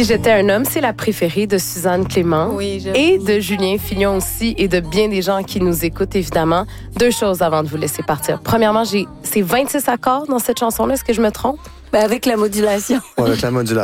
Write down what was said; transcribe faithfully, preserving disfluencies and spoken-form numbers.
Si j'étais un homme, c'est la préférée de Suzanne Clément. Oui, j'avoue. Et de Julien Fillon aussi, et de bien des gens qui nous écoutent, évidemment. Deux choses avant de vous laisser partir. Premièrement, j'ai c'est vingt-six accords dans cette chanson-là. Est-ce que je me trompe? Ben avec la modulation. Ouais, avec la modulation.